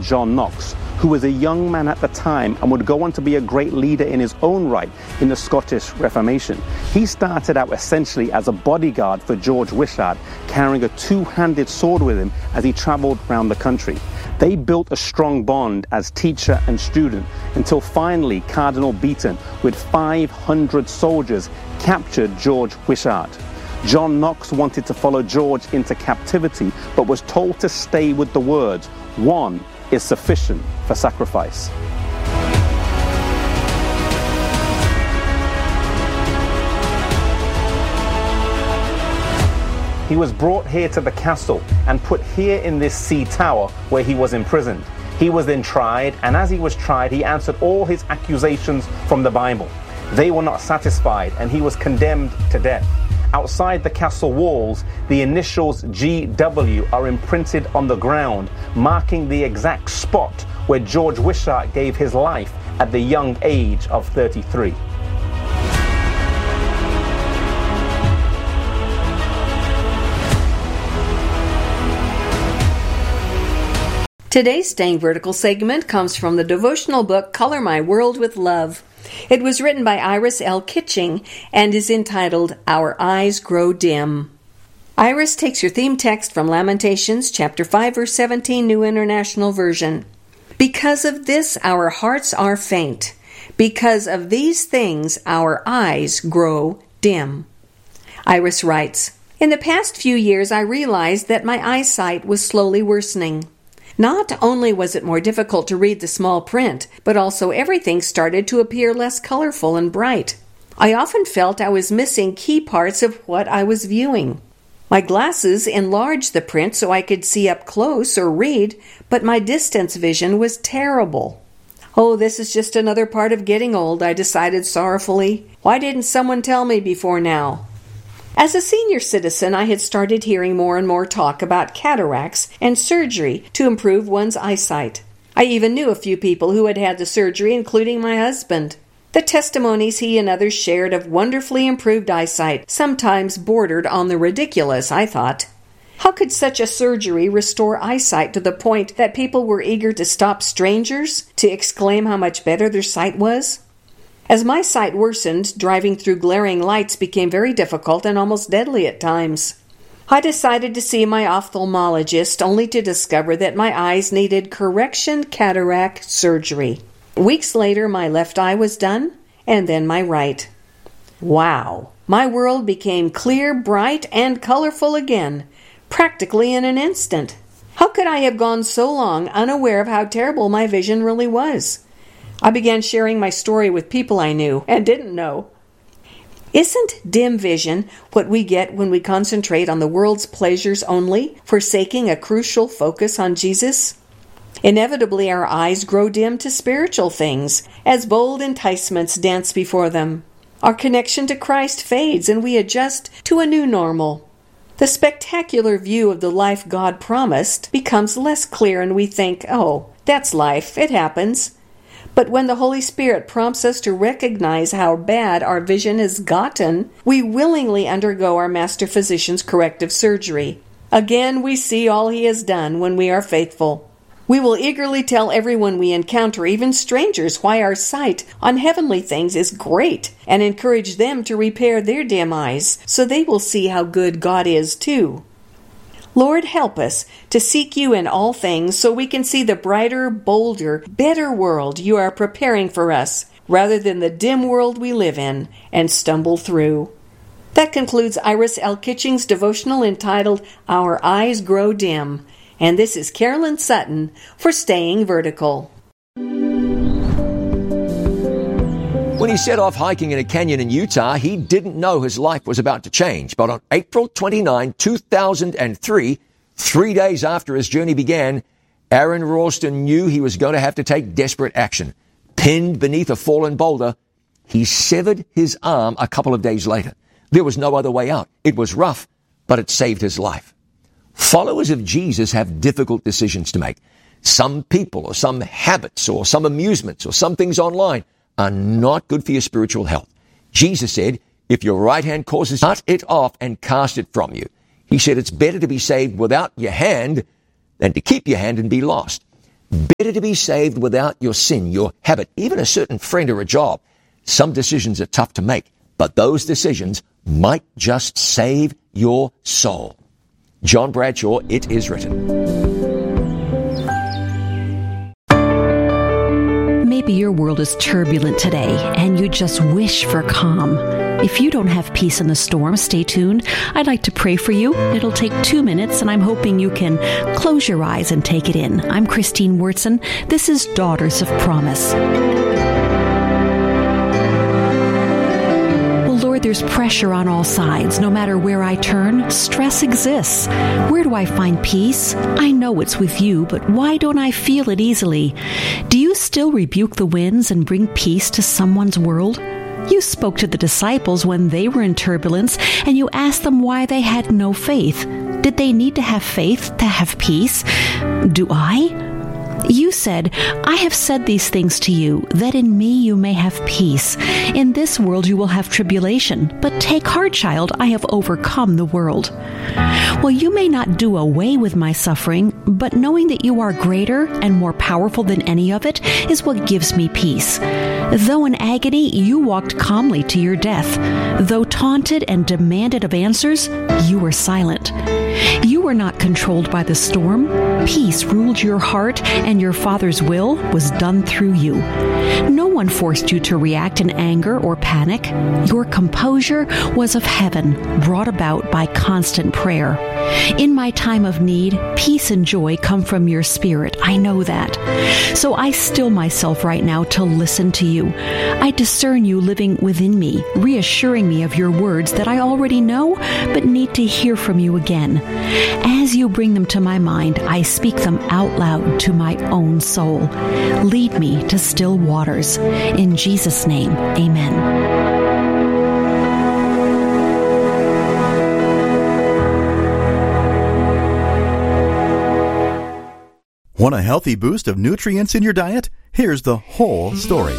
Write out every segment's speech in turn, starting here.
John Knox, who was a young man at the time and would go on to be a great leader in his own right in the Scottish Reformation. He started out essentially as a bodyguard for George Wishart, carrying a two-handed sword with him as he travelled around the country. They built a strong bond as teacher and student until finally Cardinal Beaton, with 500 soldiers, captured George Wishart. John Knox wanted to follow George into captivity, but was told to stay with the words, "One is sufficient for sacrifice." He was brought here to the castle and put here in this sea tower where he was imprisoned. He was then tried, and as he was tried, he answered all his accusations from the Bible. They were not satisfied, and he was condemned to death. Outside the castle walls, the initials GW are imprinted on the ground, marking the exact spot where George Wishart gave his life at the young age of 33. Today's Staying Vertical segment comes from the devotional book Color My World with Love. It was written by Iris L. Kitching and is entitled Our Eyes Grow Dim. Iris takes your theme text from Lamentations chapter 5 verse 17, New International Version. Because of this our hearts are faint. Because of these things our eyes grow dim. Iris writes, in the past few years I realized that my eyesight was slowly worsening. Not only was it more difficult to read the small print, but also everything started to appear less colorful and bright. I often felt I was missing key parts of what I was viewing. My glasses enlarged the print so I could see up close or read, but my distance vision was terrible. Oh, this is just another part of getting old, I decided sorrowfully. Why didn't someone tell me before now? As a senior citizen, I had started hearing more and more talk about cataracts and surgery to improve one's eyesight. I even knew a few people who had had the surgery, including my husband. The testimonies he and others shared of wonderfully improved eyesight sometimes bordered on the ridiculous, I thought. How could such a surgery restore eyesight to the point that people were eager to stop strangers to exclaim how much better their sight was? As my sight worsened, driving through glaring lights became very difficult and almost deadly at times. I decided to see my ophthalmologist only to discover that my eyes needed correction cataract surgery. Weeks later, my left eye was done, and then my right. Wow! My world became clear, bright, and colorful again, practically in an instant. How could I have gone so long unaware of how terrible my vision really was? I began sharing my story with people I knew and didn't know. Isn't dim vision what we get when we concentrate on the world's pleasures only, forsaking a crucial focus on Jesus? Inevitably, our eyes grow dim to spiritual things as bold enticements dance before them. Our connection to Christ fades and we adjust to a new normal. The spectacular view of the life God promised becomes less clear and we think, oh, that's life, it happens. But when the Holy Spirit prompts us to recognize how bad our vision has gotten, we willingly undergo our Master Physician's corrective surgery. Again, we see all He has done when we are faithful. We will eagerly tell everyone we encounter, even strangers, why our sight on heavenly things is great, and encourage them to repair their dim eyes, so they will see how good God is too. Lord, help us to seek You in all things so we can see the brighter, bolder, better world You are preparing for us, rather than the dim world we live in and stumble through. That concludes Iris L. Kitching's devotional entitled Our Eyes Grow Dim. And this is Carolyn Sutton for Staying Vertical. When he set off hiking in a canyon in Utah, he didn't know his life was about to change. But on April 29, 2003, 3 days after his journey began, Aaron Ralston knew he was going to have to take desperate action. Pinned beneath a fallen boulder, he severed his arm a couple of days later. There was no other way out. It was rough, but it saved his life. Followers of Jesus have difficult decisions to make. Some people or some habits or some amusements or some things online are not good for your spiritual health. Jesus said, if your right hand causes, cut it off and cast it from you. He said it's better to be saved without your hand than to keep your hand and be lost. Better better to be saved without your sin, your habit, even a certain friend or a job. Some decisions are tough to make, but those decisions might just save your soul. John Bradshaw, It Is Written. Maybe your world is turbulent today and you just wish for calm. If you don't have peace in the storm, stay tuned. I'd like to pray for you. It'll take 2 minutes, and I'm hoping you can close your eyes and take it in. I'm Christine Wurtson. This is Daughters of Promise. Lord, there's pressure on all sides. No matter where I turn, stress exists. Where do I find peace? I know it's with you, but why don't I feel it easily? Do you still rebuke the winds and bring peace to someone's world? You spoke to the disciples when they were in turbulence, and you asked them why they had no faith. Did they need to have faith to have peace? Do I? You said, I have said these things to you, that in me you may have peace. In this world you will have tribulation, but take heart, child, I have overcome the world. Well, you may not do away with my suffering, but knowing that you are greater and more powerful than any of it is what gives me peace. Though in agony, you walked calmly to your death. Though taunted and demanded of answers, you were silent. You were not controlled by the storm. Peace ruled your heart, and your Father's will was done through you. No one forced you to react in anger or panic. Your composure was of heaven, brought about by constant prayer. In my time of need, peace and joy come from your Spirit. I know that. So I still myself right now to listen to you. I discern you living within me, reassuring me of your words that I already know, but need to hear from you again. As you bring them to my mind, I speak them out loud to my own soul. Lead me to still waters. In Jesus' name, amen. Want a healthy boost of nutrients in your diet? Here's the whole story.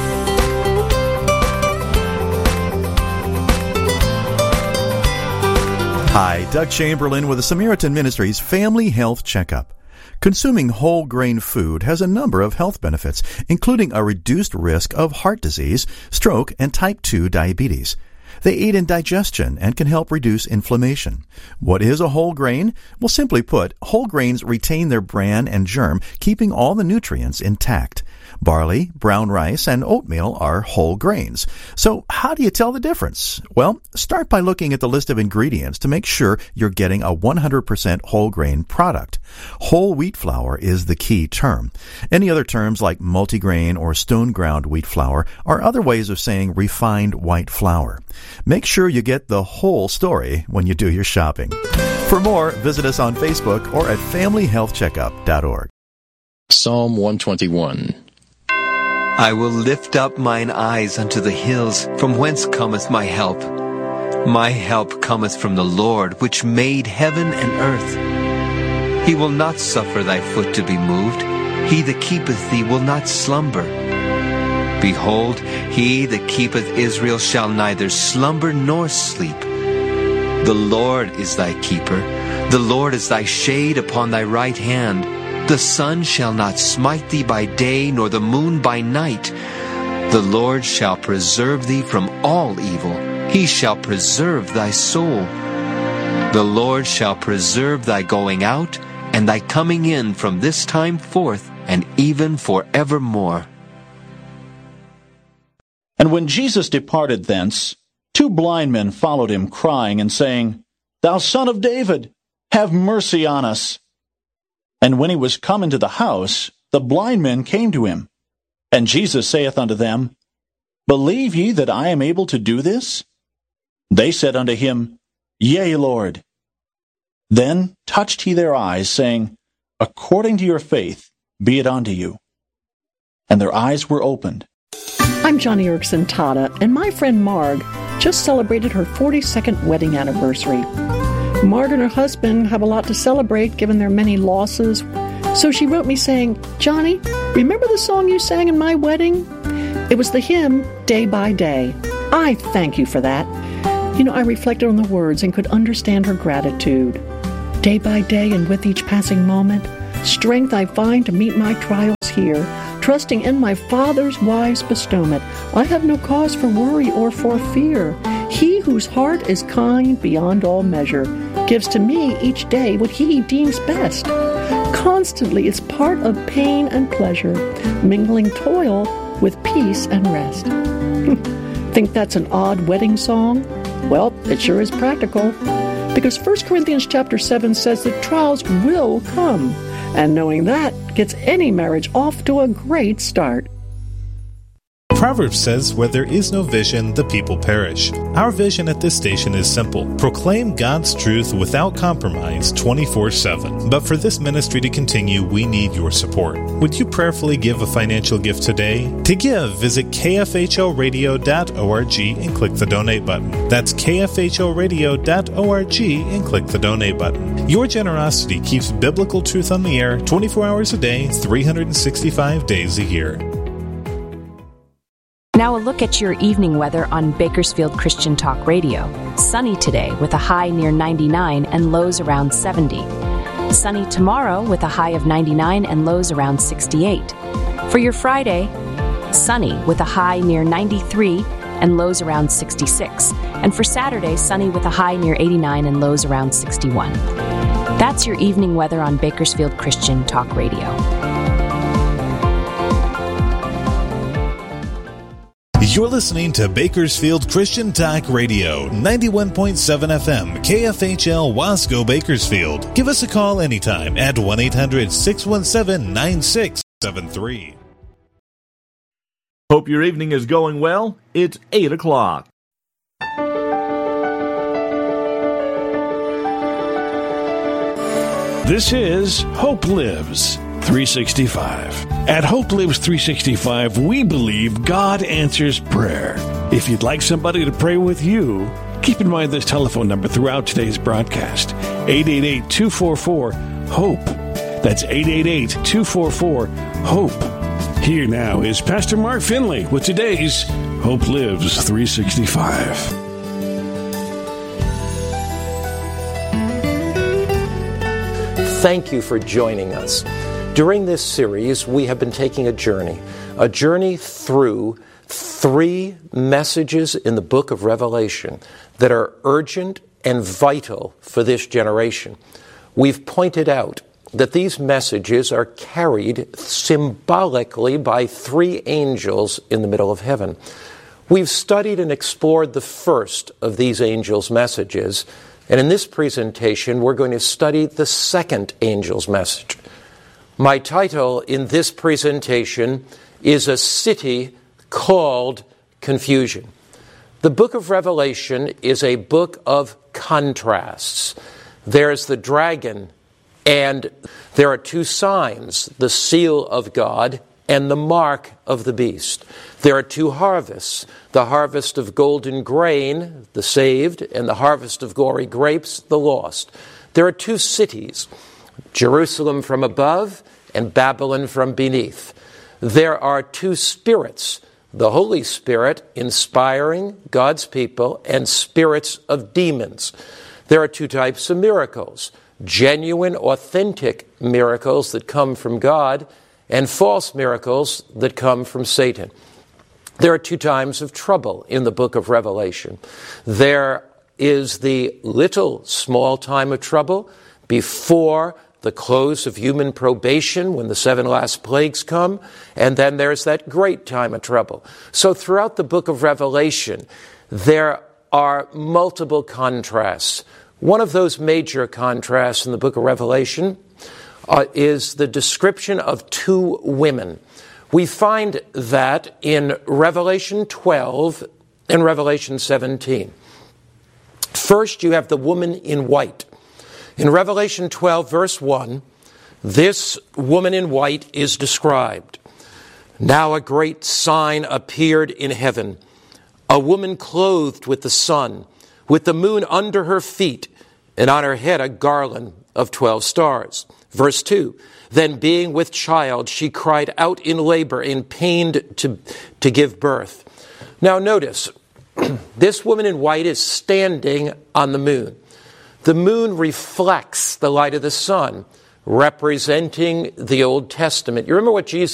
Hi, Doug Chamberlain with the Samaritan Ministries Family Health Checkup. Consuming whole grain food has a number of health benefits, including a reduced risk of heart disease, stroke, and type 2 diabetes. They aid in digestion and can help reduce inflammation. What is a whole grain? Well, simply put, whole grains retain their bran and germ, keeping all the nutrients intact. Barley, brown rice, and oatmeal are whole grains. So how do you tell the difference? Well, start by looking at the list of ingredients to make sure you're getting a 100% whole grain product. Whole wheat flour is the key term. Any other terms like multigrain or stone ground wheat flour are other ways of saying refined white flour. Make sure you get the whole story when you do your shopping. For more, visit us on Facebook or at familyhealthcheckup.org. Psalm 121. I will lift up mine eyes unto the hills, from whence cometh my help. My help cometh from the Lord, which made heaven and earth. He will not suffer thy foot to be moved. He that keepeth thee will not slumber. Behold, he that keepeth Israel shall neither slumber nor sleep. The Lord is thy keeper. The Lord is thy shade upon thy right hand. The sun shall not smite thee by day, nor the moon by night. The Lord shall preserve thee from all evil. He shall preserve thy soul. The Lord shall preserve thy going out and thy coming in from this time forth and even forevermore. And when Jesus departed thence, 2 blind men followed him, crying and saying, Thou Son of David, have mercy on us. And when he was come into the house, the blind men came to him. And Jesus saith unto them, Believe ye that I am able to do this? They said unto him, Yea, Lord. Then touched he their eyes, saying, According to your faith be it unto you. And their eyes were opened. I'm Johnny Erickson Tata, and my friend Marg just celebrated her 42nd wedding anniversary. Marg and her husband have a lot to celebrate given their many losses, so she wrote me saying, Johnny, remember the song you sang in my wedding? It was the hymn, Day by Day. I thank you for that. I reflected on the words and could understand her gratitude. Day by day and with each passing moment, strength I find to meet my trials here, trusting in my Father's wise bestowment. I have no cause for worry or for fear. He whose heart is kind beyond all measure gives to me each day what he deems best. Constantly it's part of pain and pleasure, mingling toil with peace and rest. Think that's an odd wedding song? Well, it sure is practical. Because 1 Corinthians chapter 7 says that trials will come. And knowing that gets any marriage off to a great start. Proverbs says, where there is no vision, the people perish. Our vision at this station is simple. Proclaim God's truth without compromise 24/7. But for this ministry to continue, we need your support. Would you prayerfully give a financial gift today? To give, visit kfhoradio.org and click the donate button. That's kfhoradio.org and click the donate button. Your generosity keeps biblical truth on the air 24 hours a day, 365 days a year. Now a look at your evening weather on Bakersfield Christian Talk Radio. Sunny today with a high near 99 and lows around 70. Sunny tomorrow with a high of 99 and lows around 68. For your Friday, sunny with a high near 93 and lows around 66. And for Saturday, sunny with a high near 89 and lows around 61. That's your evening weather on Bakersfield Christian Talk Radio. You're listening to Bakersfield Christian Talk Radio, 91.7 FM, KFHL Wasco, Bakersfield. Give us a call anytime at 1-800-617-9673. Hope your evening is going well. It's 8 o'clock. This is Hope Lives 365. At Hope Lives 365, we believe God answers prayer. If you'd like somebody to pray with you, keep in mind this telephone number throughout today's broadcast, 888-244-HOPE. That's 888-244-HOPE. Here now is Pastor Mark Finley with today's Hope Lives 365. Thank you for joining us. During this series, we have been taking a journey through 3 messages in the book of Revelation that are urgent and vital for this generation. We've pointed out that these messages are carried symbolically by 3 angels in the middle of heaven. We've studied and explored the first of these angels' messages, and in this presentation, we're going to study the second angel's message. My title in this presentation is A City Called Confusion. The book of Revelation is a book of contrasts. There's the dragon, and there are 2 signs, the seal of God and the mark of the beast. There are 2 harvests, the harvest of golden grain, the saved, and the harvest of gory grapes, the lost. There are 2 cities, Jerusalem from above and Babylon from beneath. There are 2 spirits, the Holy Spirit inspiring God's people and spirits of demons. There are 2 types of miracles, genuine, authentic miracles that come from God and false miracles that come from Satan. There are 2 times of trouble in the book of Revelation. There is the little small time of trouble before the close of human probation when the 7 last plagues come, and then there's that great time of trouble. So throughout the book of Revelation, there are multiple contrasts. One of those major contrasts in the book of Revelation is the description of 2 women. We find that in Revelation 12 and Revelation 17. First, you have the woman in white. In Revelation 12, verse 1, this woman in white is described. Now a great sign appeared in heaven, a woman clothed with the sun, with the moon under her feet, and on her head a garland of 12 stars. Verse 2, then being with child, she cried out in labor and pained to give birth. Now notice, this woman in white is standing on the moon. The moon reflects the light of the sun, representing the Old Testament. You remember what Jesus